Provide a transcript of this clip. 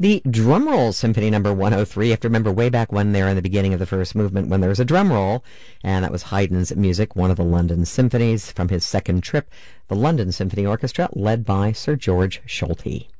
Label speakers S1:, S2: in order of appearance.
S1: The Drum Roll Symphony number 103. You have to remember way back when there in the beginning of the first movement when there was a drum roll, and that was Haydn's music, one of the London symphonies from his second trip, the London Symphony Orchestra, led by Sir George Solti.